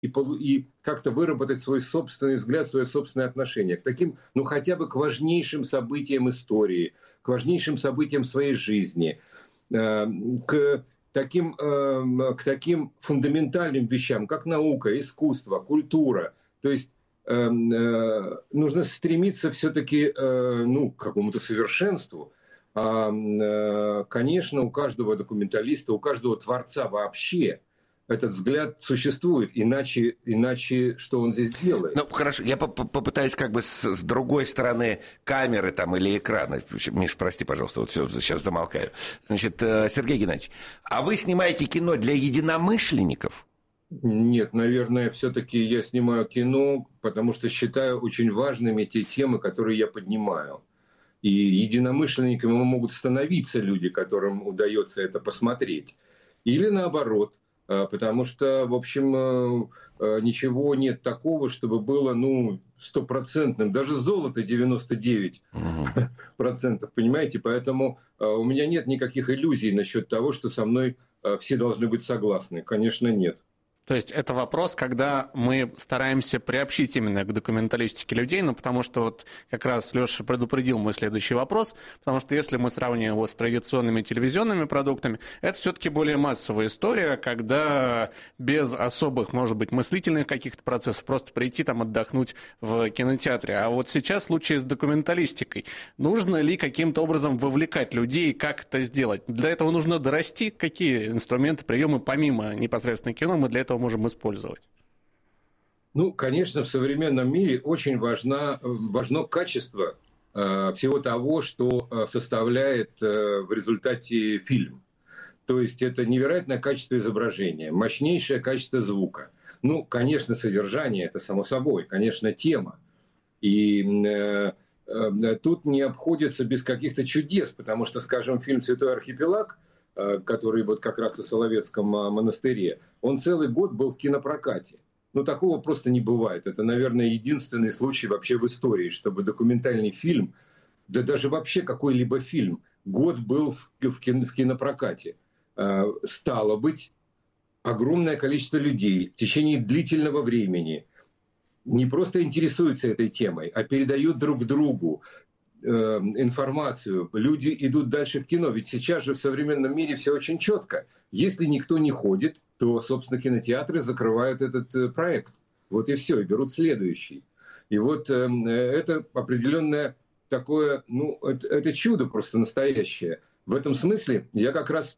и как-то выработать свой собственный взгляд, свое собственное отношение к таким, ну хотя бы к важнейшим событиям истории, к важнейшим событиям своей жизни, к таким фундаментальным вещам, как наука, искусство, культура. То есть нужно стремиться все-таки к какому-то совершенству. Конечно, у каждого документалиста, у каждого творца вообще этот взгляд существует, иначе что он здесь делает? Ну, хорошо, я попытаюсь как бы с другой стороны камеры там или экрана. Миш, прости, пожалуйста, вот все, сейчас замолкаю. Значит, Сергей Геннадьевич, а вы снимаете кино для единомышленников? Нет, наверное, все-таки я снимаю кино, потому что считаю очень важными те темы, которые я поднимаю. И единомышленниками могут становиться люди, которым удается это посмотреть. Или наоборот, потому что, в общем, ничего нет такого, чтобы было, стопроцентным. Даже золото 99%, понимаете? Поэтому у меня нет никаких иллюзий насчет того, что со мной все должны быть согласны. Конечно, нет. То есть это вопрос, когда мы стараемся приобщить именно к документалистике людей, потому что вот как раз Леша предупредил мой следующий вопрос, потому что если мы сравниваем его с традиционными телевизионными продуктами, это все-таки более массовая история, когда без особых, может быть, мыслительных каких-то процессов просто прийти там отдохнуть в кинотеатре. А вот сейчас в случае с документалистикой, нужно ли каким-то образом вовлекать людей, как это сделать? Для этого нужно дорасти, какие инструменты, приемы помимо непосредственно кино мы для этого можем использовать? Конечно, в современном мире очень важно качество всего того, что составляет в результате фильм. То есть это невероятное качество изображения, мощнейшее качество звука. Конечно, содержание, это само собой, конечно, тема. И тут не обходится без каких-то чудес, потому что, скажем, фильм «Святой архипелаг», который вот как раз о Соловецком монастыре, он целый год был в кинопрокате. Такого просто не бывает. Это, наверное, единственный случай вообще в истории, чтобы документальный фильм, да даже вообще какой-либо фильм, год был в кинопрокате. Стало быть, огромное количество людей в течение длительного времени не просто интересуются этой темой, а передают друг другу информацию, люди идут дальше в кино. Ведь сейчас же в современном мире все очень четко. Если никто не ходит, то, собственно, кинотеатры закрывают этот проект. Вот и все, и берут следующий. И вот это определенное такое, это чудо просто настоящее. В этом смысле я как раз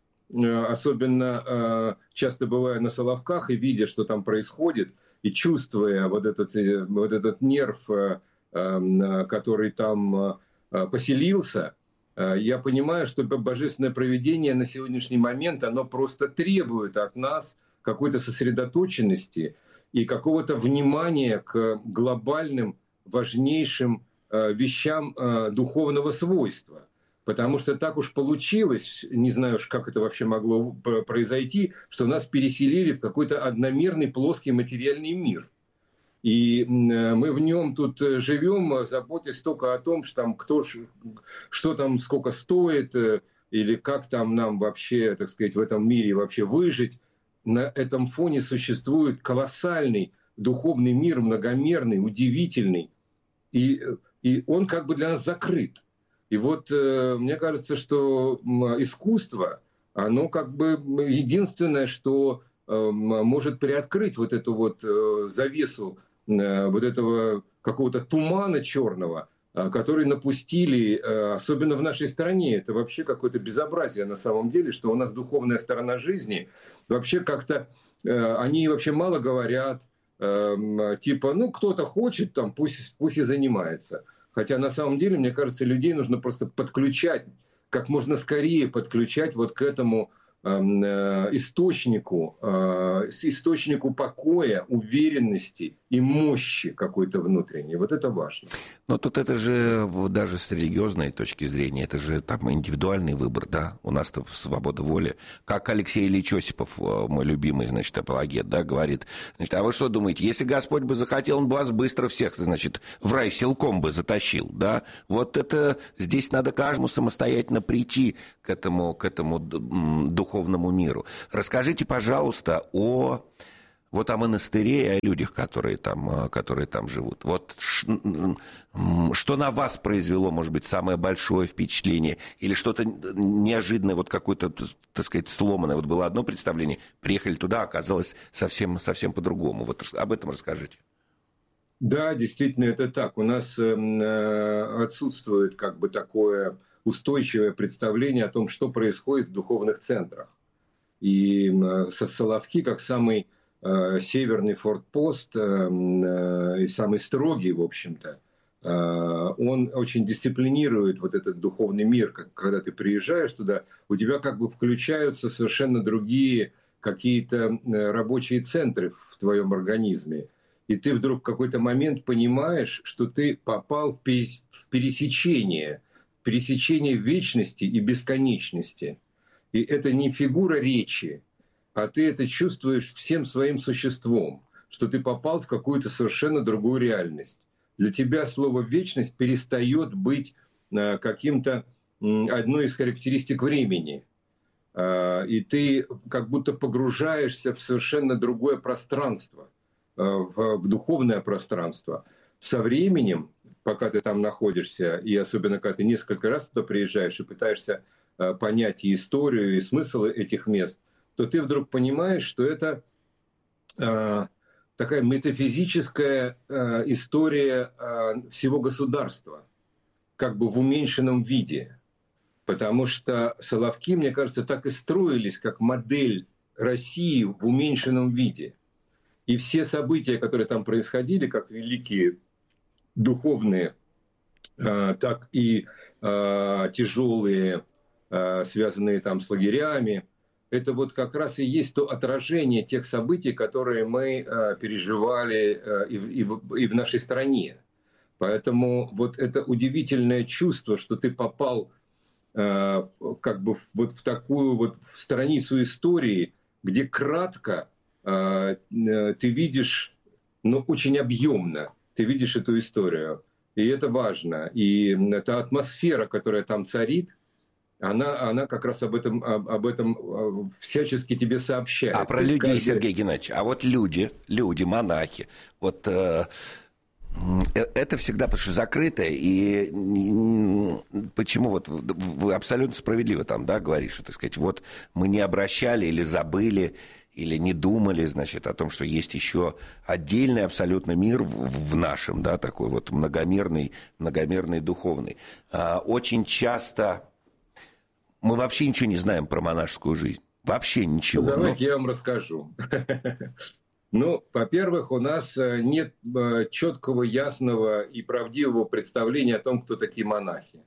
особенно часто бываю на Соловках и видя, что там происходит, и чувствуя вот этот нерв, который там поселился, я понимаю, что божественное провидение на сегодняшний момент, оно просто требует от нас какой-то сосредоточенности и какого-то внимания к глобальным, важнейшим вещам духовного свойства. Потому что так уж получилось, не знаю уж, как это вообще могло произойти, что нас переселили в какой-то одномерный плоский материальный мир. И мы в нем тут живем, заботясь только о том, что там что там сколько стоит, или как там нам вообще, так сказать, в этом мире вообще выжить. На этом фоне существует колоссальный духовный мир, многомерный, удивительный. И он как бы для нас закрыт. И вот мне кажется, что искусство, оно как бы единственное, что может приоткрыть вот эту вот завесу вот этого какого-то тумана черного, который напустили, особенно в нашей стране. Это вообще какое-то безобразие на самом деле, что у нас духовная сторона жизни вообще как-то, они вообще мало говорят, типа, кто-то хочет, там, пусть и занимается. Хотя на самом деле, мне кажется, людей нужно просто подключать, как можно скорее подключать вот к этому источнику покоя, уверенности и мощи какой-то внутренней. Вот это важно. Но тут это же даже с религиозной точки зрения, это же там индивидуальный выбор, да? У нас-то свобода воли. Как Алексей Ильич Осипов, мой любимый, значит, апологет, да, говорит, значит, а вы что думаете, если Господь бы захотел, он бы вас быстро всех, значит, в рай силком бы затащил, да? Вот это здесь надо каждому самостоятельно прийти к этому духовному миру. Расскажите, пожалуйста, о Вот о монастыре и о людях, которые там живут. Вот что на вас произвело, может быть, самое большое впечатление? Или что-то неожиданное, вот какое-то, так сказать, сломанное? Вот было одно представление, приехали туда, оказалось совсем по-другому. Вот об этом расскажите. Да, действительно, это так. У нас отсутствует как бы такое устойчивое представление о том, что происходит в духовных центрах. И Соловки, как самый северный фортпост и самый строгий, в общем-то, он очень дисциплинирует вот этот духовный мир. Когда ты приезжаешь туда, у тебя как бы включаются совершенно другие какие-то рабочие центры в твоем организме. И ты вдруг в какой-то момент понимаешь, что ты попал в пересечение вечности и бесконечности. И это не фигура речи, а ты это чувствуешь всем своим существом, что ты попал в какую-то совершенно другую реальность. Для тебя слово «вечность» перестает быть каким-то одной из характеристик времени. И ты как будто погружаешься в совершенно другое пространство, в духовное пространство. Со временем, пока ты там находишься, и особенно когда ты несколько раз туда приезжаешь и пытаешься понять и историю, и смысл этих мест, то ты вдруг понимаешь, что это такая метафизическая история всего государства, как бы в уменьшенном виде. Потому что Соловки, мне кажется, так и строились, как модель России в уменьшенном виде. И все события, которые там происходили, как великие духовные, так и тяжелые, связанные там с лагерями, это вот как раз и есть то отражение тех событий, которые мы переживали и в нашей стране. Поэтому вот это удивительное чувство, что ты попал как бы вот в такую вот в страницу истории, где кратко ты видишь, но очень объемно ты видишь эту историю. И это важно. И эта атмосфера, которая там царит, она как раз об этом всячески тебе сообщает. А про людей, Сергей Геннадьевич, а вот люди, монахи, вот это всегда потому что закрытое, и почему вот вы абсолютно справедливо там, да, говорите, что, так сказать, вот мы не обращали или забыли, или не думали, значит, о том, что есть еще отдельный абсолютно мир в нашем, да, такой вот многомерный, духовный. Очень часто мы вообще ничего не знаем про монашескую жизнь. Вообще ничего. Давайте я вам расскажу. Ну, во-первых, у нас нет четкого, ясного и правдивого представления о том, кто такие монахи.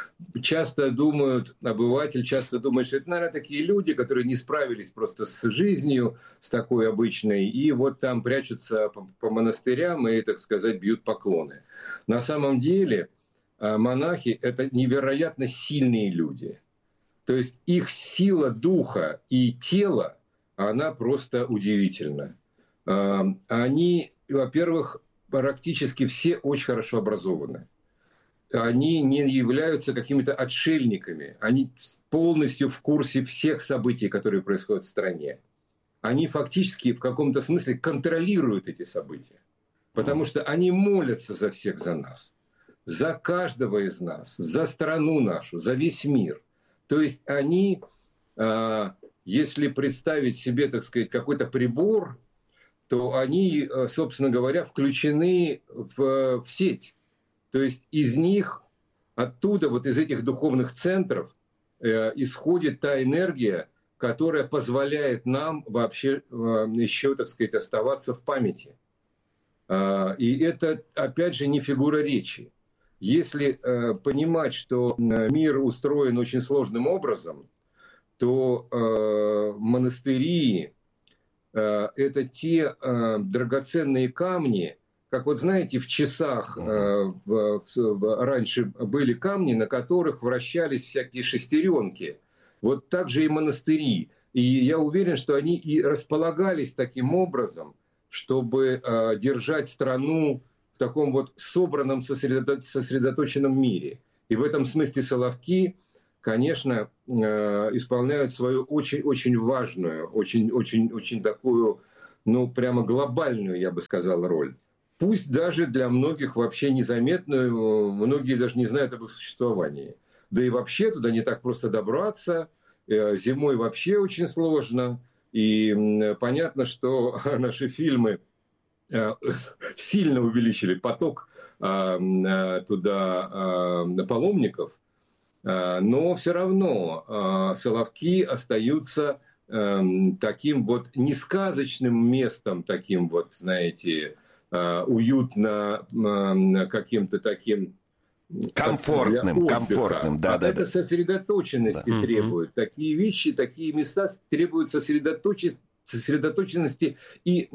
Обыватель часто думает, что это, наверное, такие люди, которые не справились просто с жизнью, с такой обычной, и вот там прячутся по монастырям и, так сказать, бьют поклоны. На самом деле монахи – это невероятно сильные люди. То есть их сила духа и тела, она просто удивительна. Они, во-первых, практически все очень хорошо образованы. Они не являются какими-то отшельниками. Они полностью в курсе всех событий, которые происходят в стране. Они фактически в каком-то смысле контролируют эти события. Потому что они молятся за всех, за нас. За каждого из нас. За страну нашу. За весь мир. То есть они, если представить себе, так сказать, какой-то прибор, то они, собственно говоря, включены в сеть. То есть из них, оттуда, вот из этих духовных центров исходит та энергия, которая позволяет нам вообще еще, так сказать, оставаться в памяти. И это, опять же, не фигура речи. Если понимать, что мир устроен очень сложным образом, то монастыри – это те драгоценные камни, как вот знаете, в часах раньше были камни, на которых вращались всякие шестеренки. Вот так же и монастыри. И я уверен, что они и располагались таким образом, чтобы держать страну в таком вот собранном, сосредоточенном мире. И в этом смысле Соловки, конечно, исполняют свою очень-очень важную, очень такую ну, прямо глобальную, я бы сказал, роль. Пусть даже для многих вообще незаметную, многие даже не знают об их существовании. Да и вообще туда не так просто добраться, зимой вообще очень сложно. И понятно, что наши фильмы сильно увеличили поток туда паломников, но все равно Соловки остаются таким вот несказочным местом, таким вот, знаете, уютно каким-то таким комфортным, да. Это сосредоточенности требует. Такие вещи, такие места требуют сосредоточенности и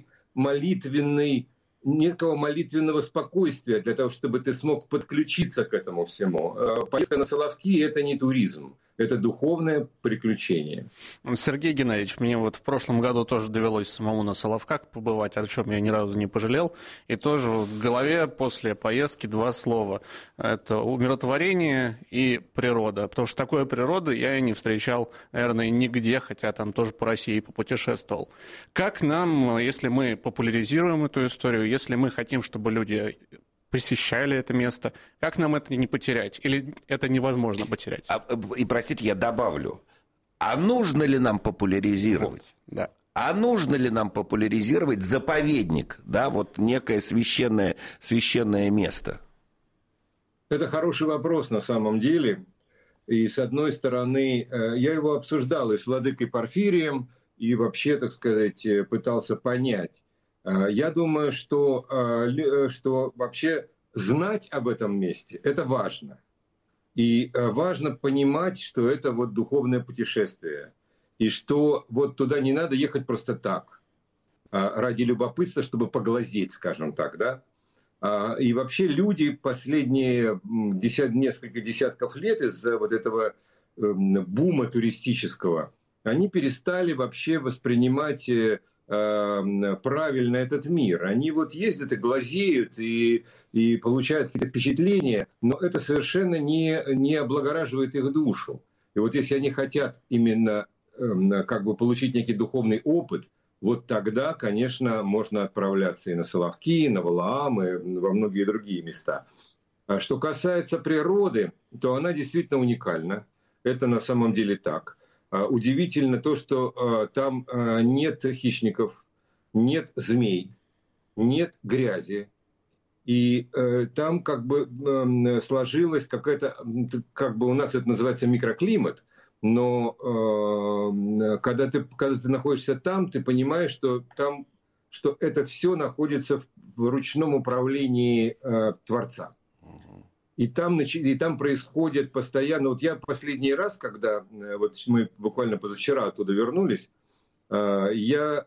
некого молитвенного спокойствия для того, чтобы ты смог подключиться к этому всему. Поездка на Соловки – это не туризм, это духовное приключение. Сергей Геннадьевич, мне вот в прошлом году тоже довелось самому на Соловках побывать, о чем я ни разу не пожалел. И тоже в голове после поездки два слова. Это умиротворение и природа. Потому что такой природы я и не встречал, наверное, нигде, хотя там тоже по России попутешествовал. Как нам, если мы популяризируем эту историю, если мы хотим, чтобы люди посещали это место, как нам это не потерять? Или это невозможно потерять? И, простите, я добавлю. А нужно ли нам популяризировать? Вот, да. А нужно ли нам популяризировать заповедник, да, вот некое священное место? Это хороший вопрос на самом деле. И с одной стороны, я его обсуждал и с владыкой Порфирием, и вообще, так сказать, пытался понять. Я думаю, что вообще знать об этом месте – это важно. И важно понимать, что это вот духовное путешествие. И что вот туда не надо ехать просто так, ради любопытства, чтобы поглазеть, скажем так, да. И вообще люди последние несколько десятков лет из-за вот этого бума туристического, они перестали вообще воспринимать правильно этот мир. Они вот ездят и глазеют, и получают какие-то впечатления, но это совершенно не облагораживает их душу. И вот если они хотят именно как бы получить некий духовный опыт, вот тогда, конечно, можно отправляться и на Соловки, и на Валаам, и во многие другие места. А что касается природы, то она действительно уникальна. Это на самом деле так. Удивительно то, что там нет хищников, нет змей, нет грязи. И там как бы сложилась какая-то, как бы у нас это называется микроклимат, но когда ты находишься там, ты понимаешь, что это все находится в ручном управлении Творца. И там происходит постоянно... Вот я последний раз, когда вот мы буквально позавчера оттуда вернулись, я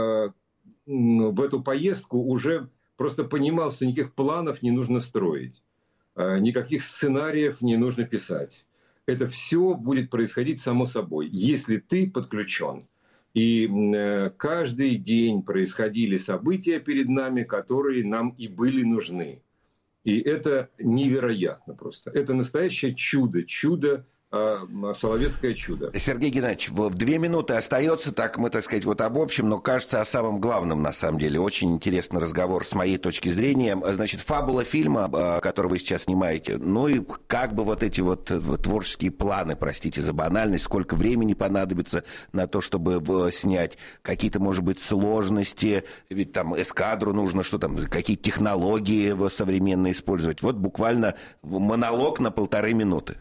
в эту поездку уже просто понимал, что никаких планов не нужно строить, никаких сценариев не нужно писать. Это все будет происходить само собой, если ты подключен. И каждый день происходили события перед нами, которые нам и были нужны. И это невероятно просто. Это настоящее чудо, соловецкое чудо. Сергей Геннадьевич, в 2 минуты остается, так мы, так сказать, вот обобщим, но кажется о самом главном на самом деле. Очень интересный разговор с моей точки зрения. Значит, фабула фильма, который вы сейчас снимаете, ну и как бы вот эти вот творческие планы, простите за банальность, сколько времени понадобится на то, чтобы снять, какие-то, может быть, сложности, ведь там эскадру нужно, что там, какие технологии современные использовать. Вот буквально монолог на 1,5 минуты.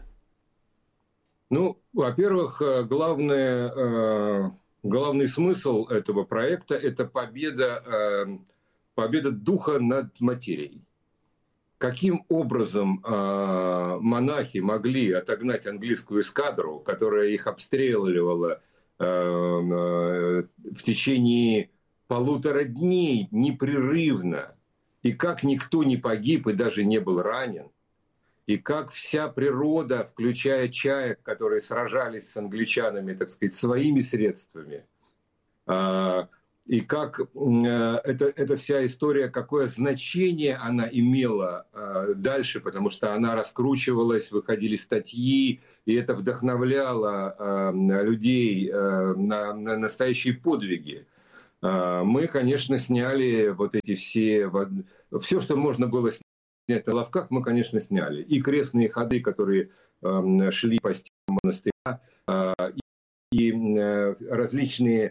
Ну, во-первых, главный смысл этого проекта – это победа духа над материей. Каким образом монахи могли отогнать английскую эскадру, которая их обстреливала в течение 1,5 дней непрерывно, и как никто не погиб и даже не был ранен, и как вся природа, включая чаек, которые сражались с англичанами, так сказать, своими средствами, и как эта вся история, какое значение она имела дальше, потому что она раскручивалась, выходили статьи, и это вдохновляло людей на настоящие подвиги. Мы, конечно, сняли вот эти все что можно было снять на ловках, мы, конечно, сняли. И крестные ходы, которые шли по стенам монастыря, и различные...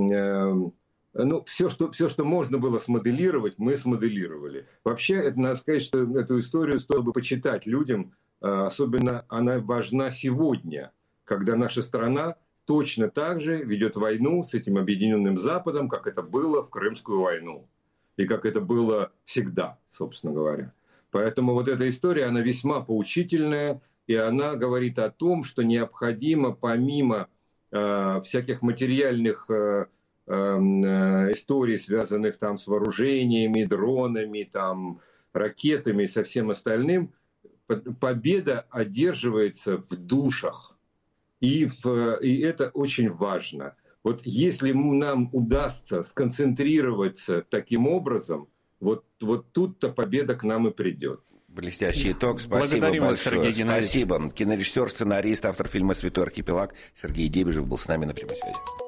все, что можно было смоделировать, мы смоделировали. Вообще, это надо сказать, что эту историю стоило бы почитать людям, особенно она важна сегодня, когда наша страна точно так же ведет войну с этим объединенным Западом, как это было в Крымскую войну. И как это было всегда, собственно говоря. Поэтому вот эта история, она весьма поучительная, и она говорит о том, что необходимо помимо всяких материальных историй, связанных там с вооружениями, дронами, там, ракетами и со всем остальным, победа одерживается в душах. И это очень важно. Вот если нам удастся сконцентрироваться таким образом, вот тут-то победа к нам и придет. Блестящий итог. Спасибо Благодарим вас, большое. Сергей Геннадьевич. Спасибо. Кинорежиссер, сценарист, автор фильма «Святой архипелаг» Сергей Дебежев был с нами на прямой связи.